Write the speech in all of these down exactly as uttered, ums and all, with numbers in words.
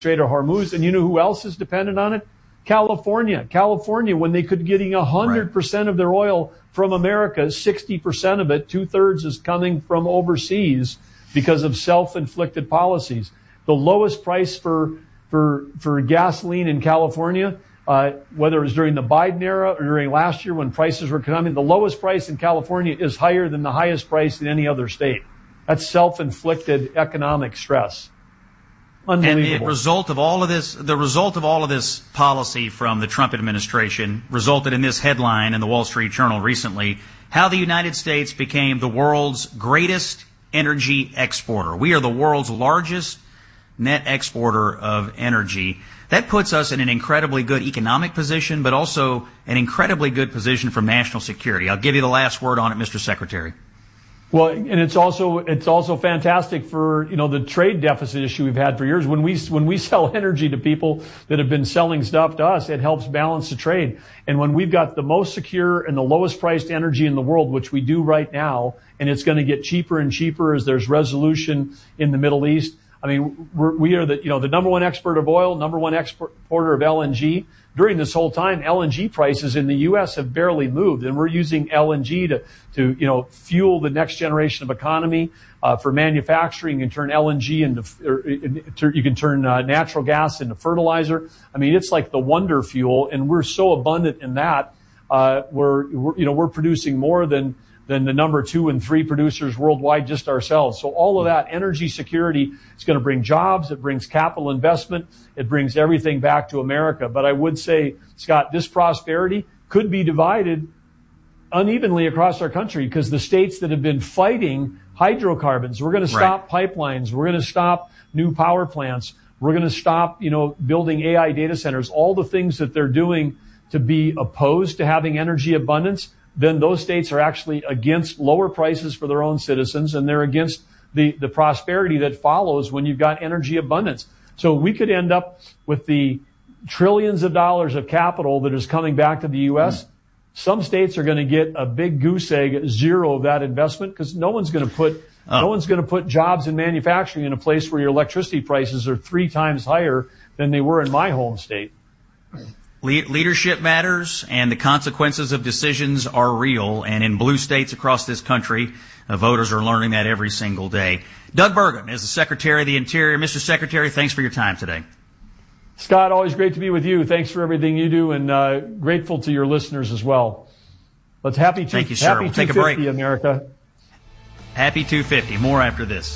Strait of Hormuz. And you know who else is dependent on it? California. California, when they could getting one hundred percent of their oil from America, sixty percent of it, two-thirds is coming from overseas because of self-inflicted policies. The lowest price for for for gasoline in California, uh, whether it was during the Biden era or during last year when prices were coming, the lowest price in California is higher than the highest price in any other state. That's self-inflicted economic stress. And the result of all of this, the result of all of this policy from the Trump administration resulted in this headline in the Wall Street Journal recently: how the United States became the world's greatest energy exporter. We are the world's largest net exporter of energy. That puts us in an incredibly good economic position, but also an incredibly good position for national security. I'll give you the last word on it, Mister Secretary. Well, and it's also it's also fantastic for, you know, the trade deficit issue we've had for years. When we when we sell energy to people that have been selling stuff to us, it helps balance the trade. And when we've got the most secure and the lowest priced energy in the world, which we do right now, and it's going to get cheaper and cheaper as there's resolution in the Middle East. I mean, we're, we are the you know the number one exporter of oil, number one exporter of L N G. During this whole time, L N G prices in the U S have barely moved, and we're using L N G to, to you know, fuel the next generation of economy. Uh, for manufacturing, you can turn L N G into, or, you can turn uh, natural gas into fertilizer. I mean, it's like the wonder fuel, and we're so abundant in that. Uh, we're, we're, you know, we're producing more than than the number two and three producers worldwide just ourselves. So all of that energy security is going to bring jobs. It brings capital investment. It brings everything back to America. But I would say, Scott, this prosperity could be divided unevenly across our country because the states that have been fighting hydrocarbons, we're going to stop right. pipelines. We're going to stop new power plants. We're going to stop, you know, building A I data centers, all the things that they're doing to be opposed to having energy abundance. Then those states are actually against lower prices for their own citizens, and they're against the, the prosperity that follows when you've got energy abundance. So we could end up with the trillions of dollars of capital that is coming back to the U S. Mm. Some states are going to get a big goose egg, zero of that investment, because no one's going to put oh. no one's going to put jobs in manufacturing in a place where your electricity prices are three times higher than they were in my home state. Leadership matters, and the consequences of decisions are real. And in blue states across this country, uh, voters are learning that every single day. Doug Burgum is the Secretary of the Interior. Mister Secretary, thanks for your time today. Scott, always great to be with you. Thanks for everything you do, and uh, grateful to your listeners as well. Let's happy to, Thank you, sir. happy We'll take a break. America. Happy two fifty. More after this.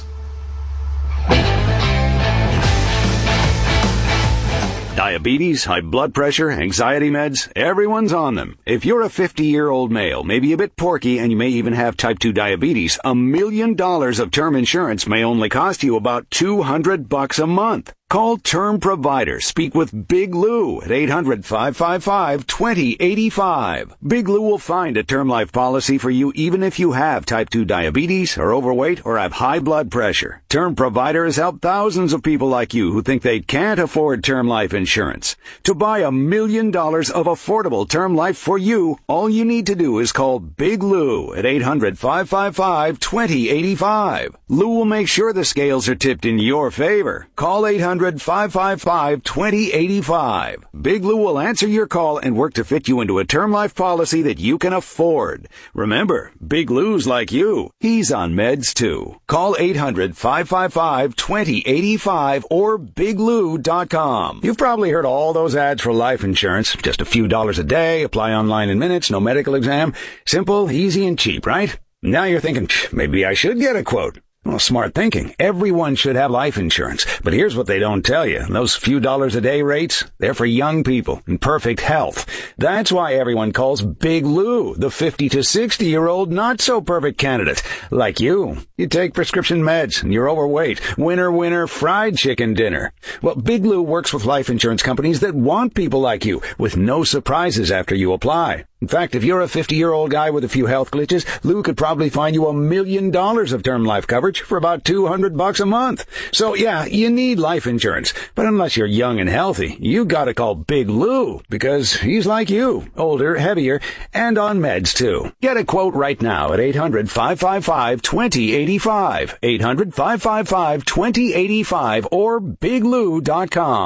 Diabetes, high blood pressure, anxiety meds, everyone's on them. If you're a fifty-year-old male, maybe a bit porky, and you may even have type two diabetes, a million dollars of term insurance may only cost you about two hundred bucks a month. Call Term Provider. Speak with Big Lou at eight hundred, five five five, two zero eight five. Big Lou will find a term life policy for you even if you have type two diabetes, are overweight, or have high blood pressure. Term Provider has helped thousands of people like you who think they can't afford term life insurance. To buy a million dollars of affordable term life for you, all you need to do is call Big Lou at eight hundred, five five five, two zero eight five. Lou will make sure the scales are tipped in your favor. Call eight hundred, five five five, two zero eight five. Big Lou will answer your call and work to fit you into a term life policy that you can afford. Remember, Big Lou's like you. He's on meds too. Call eight hundred, five five five, two zero eight five or big lou dot com. You've probably heard all those ads for life insurance. Just a few dollars a day, apply online in minutes, no medical exam. Simple, easy, and cheap, right? Now you're thinking, maybe I should get a quote. Well, smart thinking. Everyone should have life insurance. But here's what they don't tell you. Those few dollars a day rates, they're for young people in perfect health. That's why everyone calls Big Lou the fifty to sixty year old not so perfect candidate. Like you. You take prescription meds and you're overweight. Winner, winner, fried chicken dinner. Well, Big Lou works with life insurance companies that want people like you with no surprises after you apply. In fact, if you're a fifty-year-old guy with a few health glitches, Lou could probably find you a million dollars of term life coverage for about two hundred bucks a month. So yeah, you need life insurance. But unless you're young and healthy, you gotta call Big Lou, because he's like you, older, heavier, and on meds too. Get a quote right now at eight hundred, five five five, two zero eight five, eight hundred, five five five, two zero eight five, or big lou dot com.